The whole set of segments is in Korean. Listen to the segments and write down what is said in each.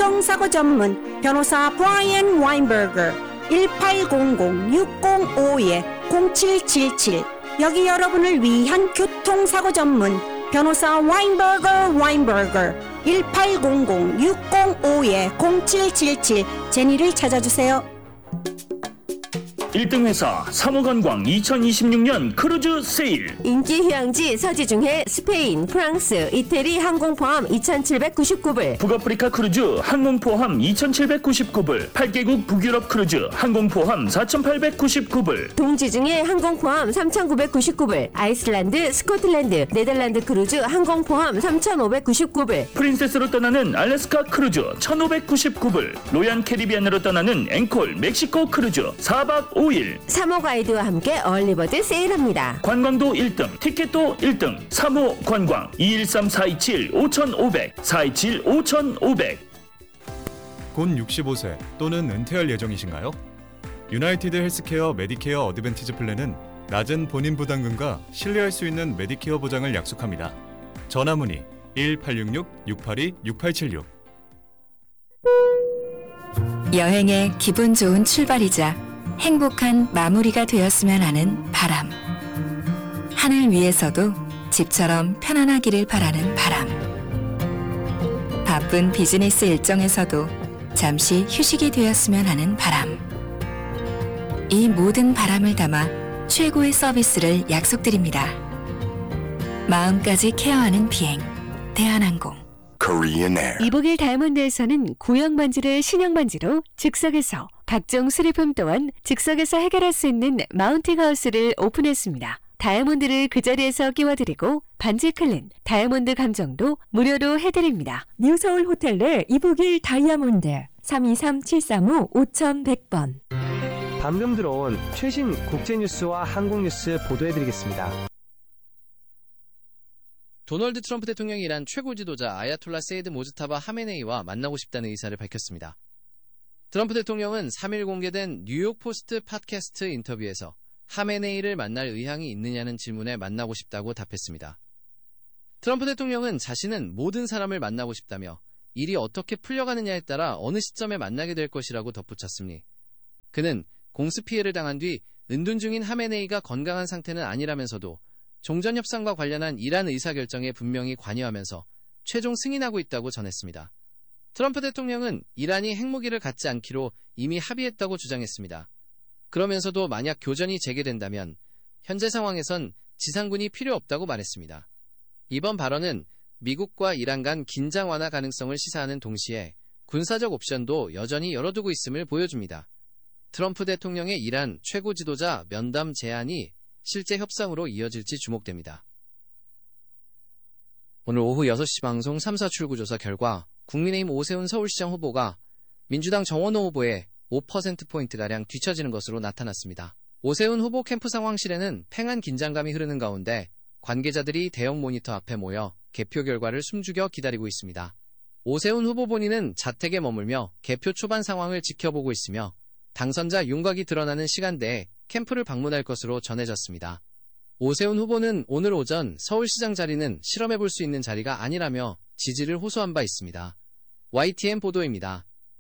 교통사고 전문 변호사 브라이언 와인버거 1800-605-0777 여기 여러분을 위한 교통사고 전문 변호사 와인버거 1800-605-0777 제니를 찾아주세요. 1등 회사 사무관광 2026년 크루즈 세일. 인기 휴양지 서지중해 스페인, 프랑스, 이태리 항공 포함 2,799불. 북아프리카 크루즈 항공 포함 2,799불. 8개국 북유럽 크루즈 항공 포함 4,899불. 동지중해 항공 포함 3,999불. 아이슬란드, 스코틀랜드, 네덜란드 크루즈 항공 포함 3,599불. 프린세스로 떠나는 알래스카 크루즈 1,599불. 로얄 캐리비안으로 떠나는 앵콜 멕시코 크루즈 4박 5일. 사모 가이드와 함께 얼리버드 세일합니다. 관광도 1등, 티켓도 1등. 사모 관광 213-427-5500 427-5500. 곧 65세 또는 은퇴할 예정이신가요? 유나이티드 헬스케어 메디케어 어드밴티지 플랜은 낮은 본인 부담금과 신뢰할 수 있는 메디케어 보장을 약속합니다. 전화 문의 1866-682-6876. 여행의 기분 좋은 출발이자 행복한 마무리가 되었으면 하는 바람. 하늘 위에서도 집처럼 편안하기를 바라는 바람. 바쁜 비즈니스 일정에서도 잠시 휴식이 되었으면 하는 바람. 이 모든 바람을 담아 최고의 서비스를 약속드립니다. 마음까지 케어하는 비행, 대한항공. 이복일 다이아몬드에서는 구형 반지를 신형 반지로 즉석에서, 각종 수리품 또한 즉석에서 해결할 수 있는 마운팅 하우스를 오픈했습니다. 다이아몬드를 그 자리에서 끼워드리고 반지 클린, 다이아몬드 감정도 무료로 해드립니다. 뉴서울 호텔 내 이복일 다이아몬드 323-735-5100번. 방금 들어온 최신 국제뉴스와 한국뉴스 보도해드리겠습니다. 도널드 트럼프 대통령이 이란 최고 지도자 아야톨라 세이드 모즈타바 하메네이와 만나고 싶다는 의사를 밝혔습니다. 트럼프 대통령은 3일 공개된 뉴욕 포스트 팟캐스트 인터뷰에서 하메네이를 만날 의향이 있느냐는 질문에 만나고 싶다고 답했습니다. 트럼프 대통령은 자신은 모든 사람을 만나고 싶다며 일이 어떻게 풀려가느냐에 따라 어느 시점에 만나게 될 것이라고 덧붙였습니다. 그는 공습 피해를 당한 뒤 은둔 중인 하메네이가 건강한 상태는 아니라면서도 종전협상과 관련한 이란 의사결정에 분명히 관여하면서 최종 승인하고 있다고 전했습니다. 트럼프 대통령은 이란이 핵무기를 갖지 않기로 이미 합의했다고 주장했습니다. 그러면서도 만약 교전이 재개된다면 현재 상황에선 지상군이 필요 없다고 말했습니다. 이번 발언은 미국과 이란 간 긴장 완화 가능성을 시사하는 동시에 군사적 옵션도 여전히 열어두고 있음을 보여줍니다. 트럼프 대통령의 이란 최고 지도자 면담 제안이 실제 협상으로 이어질지 주목됩니다. 오늘 오후 6시 방송 3사 출구조사 결과 국민의힘 오세훈 서울시장 후보가 민주당 정원호 후보에 5%포인트가량 뒤처지는 것으로 나타났습니다. 오세훈 후보 캠프 상황실에는 팽한 긴장감이 흐르는 가운데 관계자들이 대형 모니터 앞에 모여 개표 결과를 숨죽여 기다리고 있습니다. 오세훈 후보 본인은 자택에 머물며 개표 초반 상황을 지켜보고 있으며 당선자 윤곽이 드러나는 시간대에 캠프를 방문할 것으로 전해졌습니다. 오세훈 후보는 오늘 오전 서울시장 자리는 실험해볼 수 있는 자리가 아니라며 지지를 호소한 바 있습니다. YTN 보도입니다.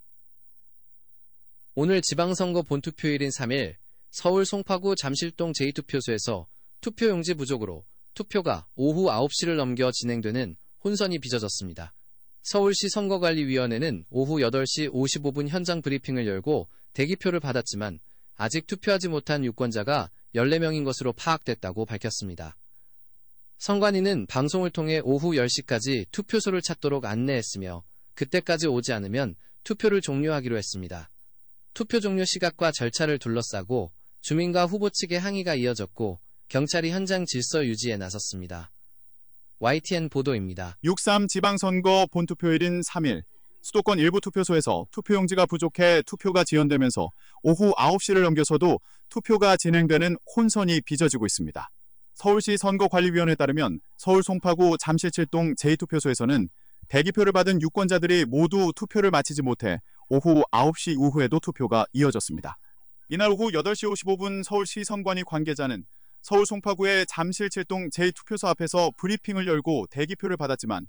오늘 지방선거 본투표일인 3일 서울 송파구 잠실동 제2투표소에서 투표용지 부족으로 투표가 오후 9시를 넘겨 진행되는 혼선이 빚어졌습니다. 서울시 선거관리위원회는 오후 8시 55분 현장 브리핑을 열고 대기표를 받았지만 아직 투표하지 못한 유권자가 14명인 것으로 파악됐다고 밝혔습니다. 선관위는 방송을 통해 오후 10시까지 투표소를 찾도록 안내했으며 그때까지 오지 않으면 투표를 종료하기로 했습니다. 투표 종료 시각과 절차를 둘러싸고 주민과 후보 측의 항의가 이어졌고 경찰이 현장 질서 유지에 나섰습니다. YTN 보도입니다. 6.3 지방선거 본투표일인 3일 수도권 일부 투표소에서 투표용지가 부족해 투표가 지연되면서 오후 9시를 넘겨서도 투표가 진행되는 혼선이 빚어지고 있습니다. 서울시 선거관리위원회에 따르면 서울 송파구 잠실 7동 제2투표소에서는 대기표를 받은 유권자들이 모두 투표를 마치지 못해 오후 9시 이후에도 투표가 이어졌습니다. 이날 오후 8시 55분 서울시 선관위 관계자는 서울 송파구의 잠실 7동 제2투표소 앞에서 브리핑을 열고 대기표를 받았지만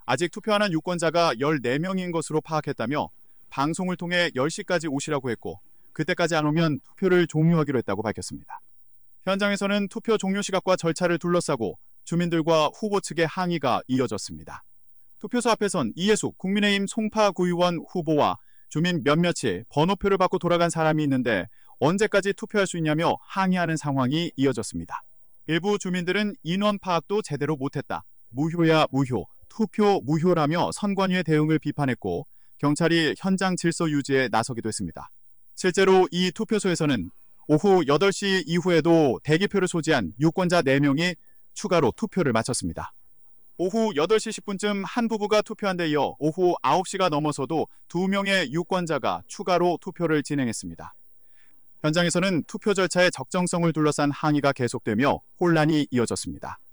아직 투표하는 유권자가 14명인 것으로 파악했다며 방송을 통해 10시까지 오시라고 했고 그때까지 안 오면 투표를 종료하기로 했다고 밝혔습니다. 현장에서는 투표 종료 시각과 절차를 둘러싸고 주민들과 후보 측의 항의가 이어졌습니다. 투표소 앞에선 이해숙 국민의힘 송파 구의원 후보와 주민 몇몇이 번호표를 받고 돌아간 사람이 있는데 언제까지 투표할 수 있냐며 항의하는 상황이 이어졌습니다. 일부 주민들은 인원 파악도 제대로 못했다. 무효야 무효, 투표 무효라며 선관위의 대응을 비판했고 경찰이 현장 질서 유지에 나서기도 했습니다. 실제로 이 투표소에서는 오후 8시 이후에도 대기표를 소지한 유권자 4명이 추가로 투표를 마쳤습니다. 오후 8시 10분쯤 한 부부가 투표한 데 이어 오후 9시가 넘어서도 2명의 유권자가 추가로 투표를 진행했습니다. 현장에서는 투표 절차의 적정성을 둘러싼 항의가 계속되며 혼란이 이어졌습니다.